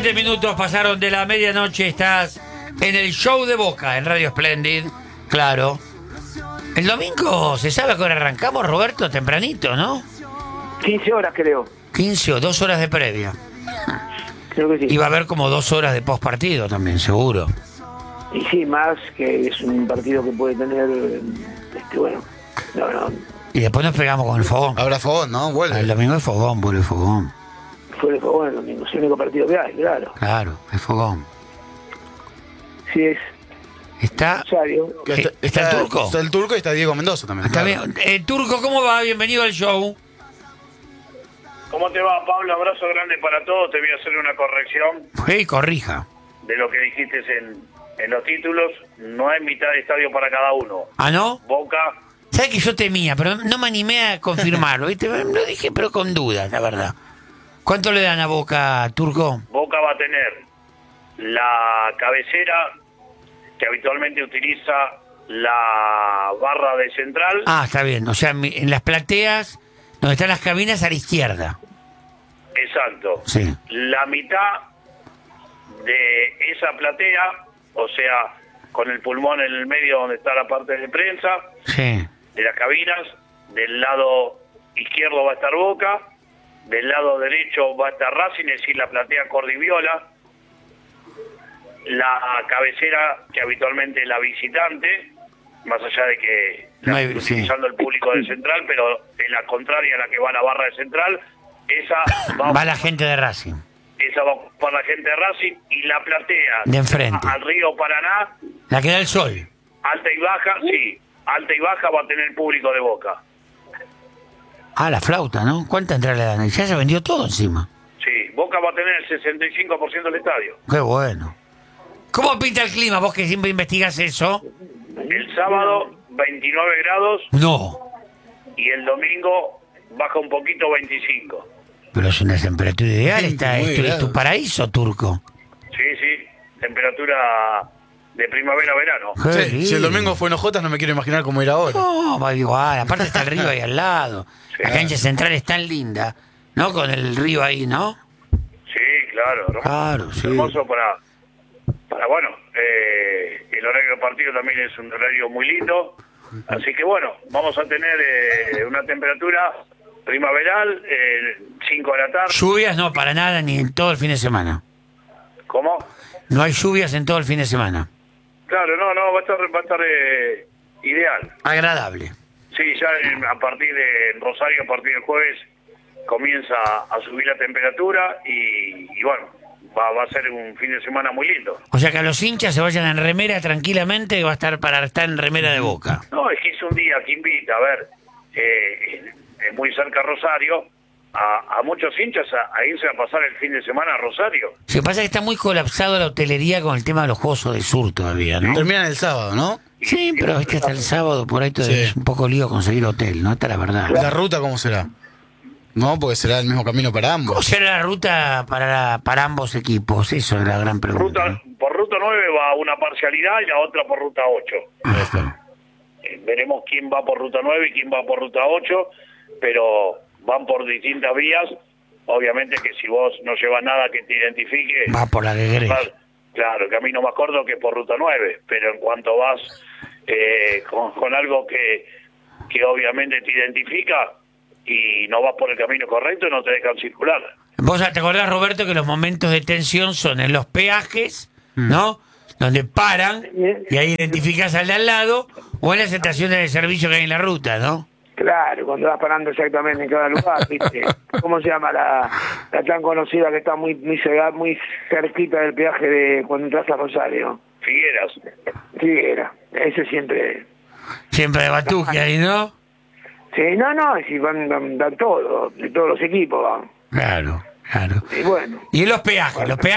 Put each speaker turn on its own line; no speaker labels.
7 minutos pasaron de la medianoche. Estás en el show de Boca, en Radio Splendid. Claro. El domingo, ¿se sabe a qué hora arrancamos, Roberto? Tempranito, ¿no?
15 horas, creo.
15 o 2 horas de previa.
Creo que sí.
Y va a haber como 2 horas de postpartido también, seguro.
Y sí, más que es un partido que puede tener, bueno, no,
Y después nos pegamos con el fogón.
Habrá fogón, ¿no? Vuelve.
El domingo es fogón, vuelve el fogón.
fue el juego el domingo, es el único partido que hay, claro.
Claro, es fogón.
Sí, es
Está...
Rosario.
¿Está el Turco?
Está el Turco y está Diego Mendoza también.
Está
claro.
bien. Turco, ¿cómo va? Bienvenido al show.
¿Cómo te va, Pablo? Abrazo grande para todos. Te voy a hacer una corrección
Sí, corrija.
de lo que dijiste en los títulos. No hay mitad de estadio para cada uno.
¿Ah, no?
Boca,
¿Sabes que yo temía, pero no me animé a confirmarlo, ¿viste? Lo dije, pero con dudas, la verdad. ¿Cuánto le dan a Boca, Turco?
Boca va a tener la cabecera que habitualmente utiliza la barra de central.
Ah, está bien. O sea, en las plateas, donde están las cabinas, a la izquierda.
Exacto.
Sí.
La mitad de esa platea, o sea, con el pulmón en el medio donde está la parte de prensa,
Sí.
de las cabinas, del lado izquierdo va a estar Boca, del lado derecho va a estar Racing, es decir, la platea Cordiviola, la cabecera que habitualmente es la visitante, más allá de que la
No hay-
esté
sí.
utilizando el público de Central, pero en la contraria a la que va a la barra de Central, esa
Va la gente de Racing.
esa va a ocupar la gente de Racing, y la platea
De enfrente.
al río Paraná,
La que da el sol.
alta y baja, sí, alta y baja va a tener público de Boca.
Ah, la flauta, ¿no? ¿Cuánta entrada le dan? Ya se vendió todo encima.
Sí, Boca va a tener el 65% del estadio.
Qué bueno. ¿Cómo pinta el clima? Vos que siempre investigás eso.
El sábado 29 grados
No.
y el domingo baja un poquito 25.
Pero es una temperatura ideal. Esto es tu
grados.
paraíso, Turco.
Sí, temperatura de primavera-verano.
Qué
Sí, si el
lindo.
domingo fue en Ojotas, no me quiero imaginar cómo ir ahora.
No, va igual. Aparte está el río ahí al lado. La cancha central es tan linda, ¿no? Con el río ahí, ¿no?
Sí, claro. ¿no?
Claro, sí.
Hermoso para bueno, el horario del partido también es un horario muy lindo. Así que bueno, vamos a tener una temperatura primaveral, 5 de la tarde.
Lluvias no, para nada, ni en todo el fin de semana.
¿Cómo?
No hay lluvias en todo el fin de semana.
Claro, no, va a estar ideal.
Agradable.
Sí, ya a partir de Rosario, a partir del jueves, comienza a subir la temperatura y bueno, va a ser un fin de semana muy lindo.
O sea que a los hinchas se vayan en remera tranquilamente, va a estar para estar en remera de Boca.
No, es que es un día que invita, a ver, es muy cerca Rosario, a muchos hinchas a irse a pasar el fin de semana a Rosario.
Lo que pasa es que está muy colapsado la hotelería con el tema de los Juegos del Sur todavía, ¿no?
Terminan el sábado, ¿no?
Sí, pero viste, hasta el sábado por ahí todavía
Sí.
es un poco lío conseguir hotel, ¿no? Esta es la verdad.
¿La ruta cómo será? No, porque será el mismo camino para
¿Cómo
ambos.
será la ruta para ambos equipos? Eso es la gran pregunta. ¿no?
Por ruta 9 va una parcialidad y la otra por ruta 8.
Ajá.
Veremos quién va por ruta 9 y quién va por ruta 8, pero van por distintas vías. Obviamente que si vos no llevas nada que te identifique,
Va por la que querés.
claro, el camino más corto que por ruta 9, pero en cuanto vas con algo que obviamente te identifica y no vas por el camino correcto, no te dejan circular.
Vos te acordás, Roberto, que los momentos de tensión son en los peajes, ¿no? Donde paran y ahí identificás al de al lado, o en las estaciones de servicio que hay en la ruta, ¿no?
Claro, cuando vas parando exactamente en cada lugar, ¿viste? ¿Cómo se llama la tan conocida que está muy cerquita del peaje de cuando entras a Rosario?
Figueras.
Figuera, ese siempre.
Siempre de Batuque ahí, ¿no?
Sí, no, si van todos, de todos los equipos van.
Claro.
Y bueno.
Y en los peajes